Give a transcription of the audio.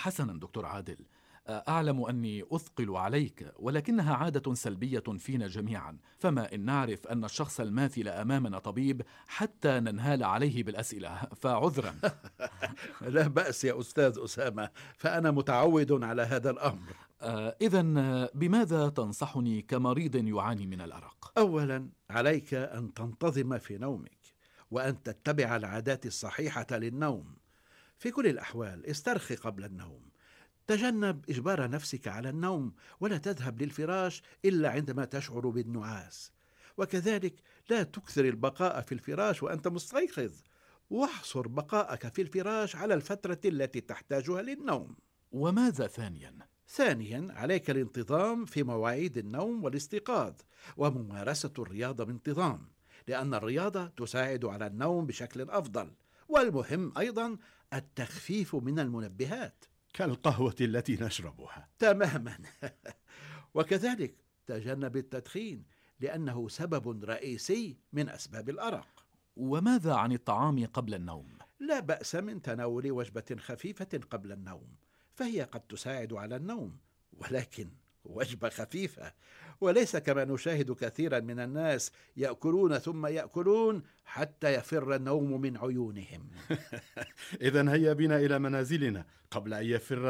حسنا دكتور عادل، أعلم أني أثقل عليك، ولكنها عادة سلبية فينا جميعا. فما إن نعرف أن الشخص الماثل أمامنا طبيب حتى ننهال عليه بالأسئلة، فعذرا. لا بأس يا أستاذ أسامة، فأنا متعود على هذا الأمر. إذن بماذا تنصحني كمريض يعاني من الأرق؟ أولا، عليك أن تنتظم في نومك، وأن تتبع العادات الصحيحة للنوم. في كل الأحوال استرخي قبل النوم. تجنب إجبار نفسك على النوم، ولا تذهب للفراش إلا عندما تشعر بالنعاس. وكذلك لا تكثر البقاء في الفراش وأنت مستيقظ، واحصر بقاءك في الفراش على الفترة التي تحتاجها للنوم. وماذا ثانيا؟ ثانيا، عليك الانتظام في مواعيد النوم والاستيقاظ، وممارسة الرياضة بانتظام، لأن الرياضة تساعد على النوم بشكل أفضل. والمهم أيضا التخفيف من المنبهات كالقهوة التي نشربها. تماما. وكذلك تجنب التدخين، لأنه سبب رئيسي من أسباب الأرق. وماذا عن الطعام قبل النوم؟ لا بأس من تناول وجبة خفيفة قبل النوم، فهي قد تساعد على النوم، ولكن وجبة خفيفة، وليس كما نشاهد كثيرا من الناس يأكلون ثم يأكلون حتى يفر النوم من عيونهم. إذن هيا بنا إلى منازلنا قبل أن يفر